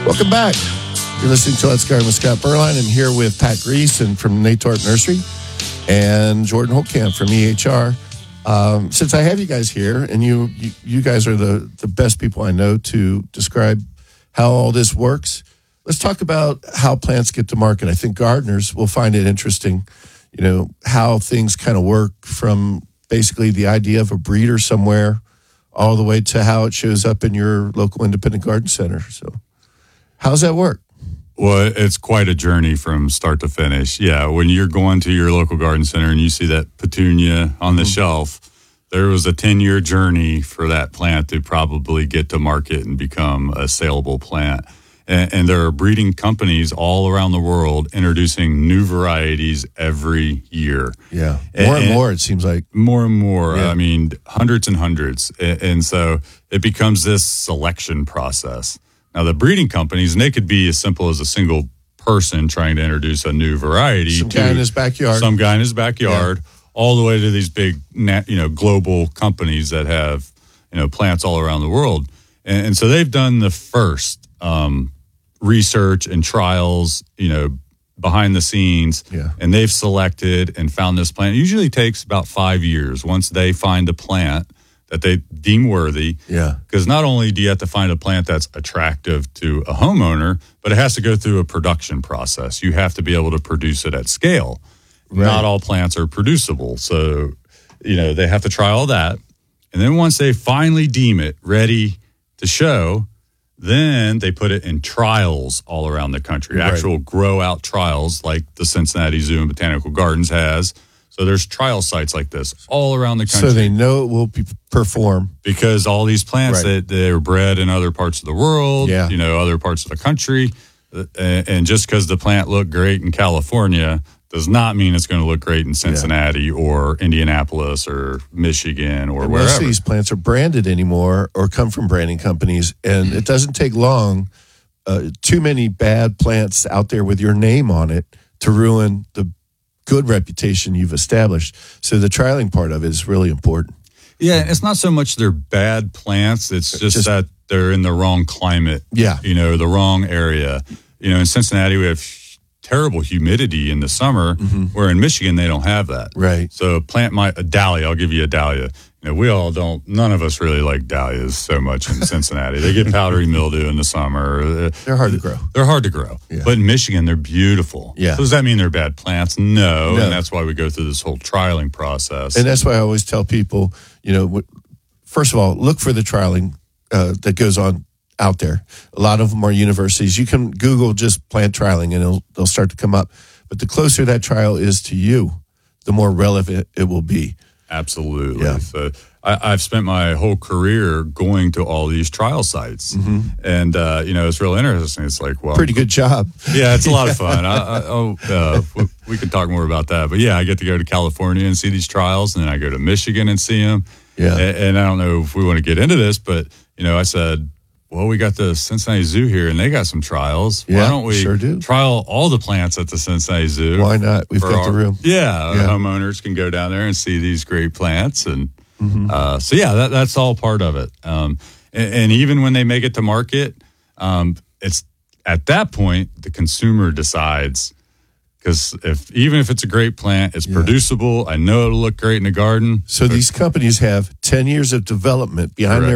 Welcome back. You're listening to Let's Garden with Scott Berline. I'm here with Pat Grease and from Natorp Nursery and Jordan Holtkamp from EHR. Since I have you guys here, and you guys are the best people I know to describe how all this works, let's talk about how plants get to market. I think gardeners will find it interesting, how things kind of work from basically the idea of a breeder somewhere all the way to how it shows up in your local independent garden center. So how's that work? Well, it's quite a journey from start to finish. Yeah, when you're going to your local garden center and you see that petunia on the shelf, there was a 10-year journey for that plant to probably get to market and become a saleable plant. And there are breeding companies all around the world introducing new varieties every year. Yeah, more and more, it seems like. More and more. Yeah. I mean, hundreds and hundreds. And so it becomes this selection process. Now, the breeding companies, and they could be as simple as a single person trying to introduce a new variety. Some guy in his backyard. All the way to these big, global companies that have, plants all around the world. And so they've done the first research and trials, behind the scenes. Yeah. And they've selected and found this plant. It usually takes about 5 years once they find a plant that they deem worthy. Yeah. Because not only do you have to find a plant that's attractive to a homeowner, but it has to go through a production process. You have to be able to produce it at scale. Right. Not all plants are producible. So, they have to try all that. And then once they finally deem it ready to show, then they put it in trials all around the country, right. Actual grow out trials like the Cincinnati Zoo and Botanical Gardens has. So there's trial sites like this all around the country. So they know it will perform. Because all these plants that they're bred in other parts of the world, other parts of the country. And just because the plant looked great in California does not mean it's going to look great in Cincinnati or Indianapolis or Michigan or wherever. Most of these plants are branded anymore or come from branding companies. And it doesn't take long, too many bad plants out there with your name on it to ruin the good reputation you've established. So the trialing part of it is really important. Yeah, it's not so much they're bad plants. It's just that they're in the wrong climate. Yeah. The wrong area. In Cincinnati, we have terrible humidity in the summer, where in Michigan, they don't have that. Right. So a dahlia, I'll give you a dahlia. None of us really like dahlias so much in Cincinnati. They get powdery mildew in the summer. They're hard to grow. Yeah. But in Michigan, they're beautiful. Yeah. So does that mean they're bad plants? No. And that's why we go through this whole trialing process. And that's why I always tell people, first of all, look for the trialing that goes on out there. A lot of them are universities. You can Google just plant trialing and they'll start to come up. But the closer that trial is to you, the more relevant it will be. Absolutely. Yeah. So I've spent my whole career going to all these trial sites. And, it's real interesting. It's like, well. Pretty good job. Yeah, it's a lot of fun. We can talk more about that. But, I get to go to California and see these trials, and then I go to Michigan and see them. Yeah. And I don't know if we want to get into this, but, I said, well, we got the Cincinnati Zoo here, and they got some trials. Yeah, why don't we sure do. trial all the plants at the Cincinnati Zoo? Why not? We've got the room. Yeah, homeowners can go down there and see these great plants. And that's all part of it. And even when they make it to market, it's at that point, the consumer decides. Because even if it's a great plant, it's producible. I know it'll look great in the garden. So these companies have 10 years of development behind their